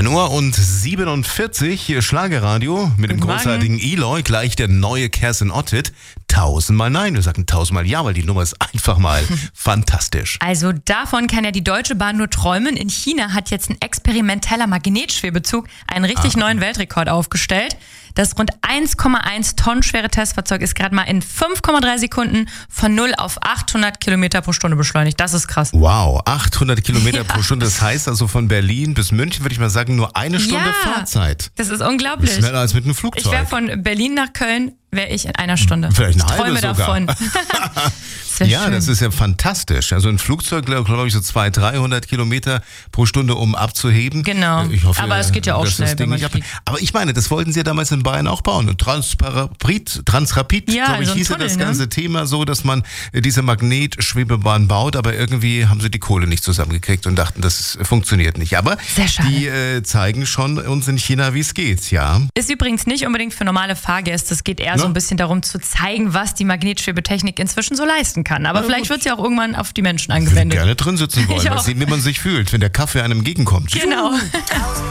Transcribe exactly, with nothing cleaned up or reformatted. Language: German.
neun Uhr und siebenundvierzig, hier Schlagerradio mit dem Guten großartigen Eloy, gleich der neue Kerstin Ottet. Tausendmal nein, wir sagen tausendmal ja, weil die Nummer ist einfach mal fantastisch. Also davon kann ja die Deutsche Bahn nur träumen. In China hat jetzt ein experimenteller Magnetschwebezug einen richtig Ah. neuen Weltrekord aufgestellt. Das rund eins Komma eins Tonnen schwere Testfahrzeug ist gerade mal in fünf Komma drei Sekunden von null auf achthundert Kilometer pro Stunde beschleunigt. Das ist krass. Wow, achthundert Kilometer Ja. pro Stunde, das heißt also von Berlin bis München, würde ich mal sagen, nur eine Stunde Ja. Fahrzeit. Das ist unglaublich. Schneller als mit einem Ich Flugzeug. wäre von Berlin nach Köln, wäre ich in einer Stunde. Vielleicht eine ich träume halbe sogar. davon. Das wär Ja, schön. das ist ja fantastisch. Also ein Flugzeug, glaube glaub ich, so zweihundert, dreihundert Kilometer pro Stunde, um abzuheben. Genau. Ich hoffe, Aber es geht ja auch dass das schnell, Ding wenn man nicht ab- fliegt. Aber ich meine, das wollten sie ja damals in Bayern auch bauen. Und Transrapid, Transrapid, Ja, glaube ich, so ein hieß ja Tunnel, das ne? ganze Thema so, dass man äh, diese Magnetschwebebahn baut, aber irgendwie haben sie die Kohle nicht zusammengekriegt und dachten, das funktioniert nicht. Aber Sehr schade. die äh, zeigen schon uns in China, wie es geht, ja. Ist übrigens nicht unbedingt für normale Fahrgäste. Es geht eher so Ne? ein bisschen darum zu zeigen, was die Magnetschwebetechnik inzwischen so leisten kann. Aber Na vielleicht gut. wird sie auch irgendwann auf die Menschen Ich würde angewendet. gerne drin sitzen wollen, Ich mal auch. sehen, wie man sich fühlt, wenn der Kaffee einem entgegenkommt. Genau.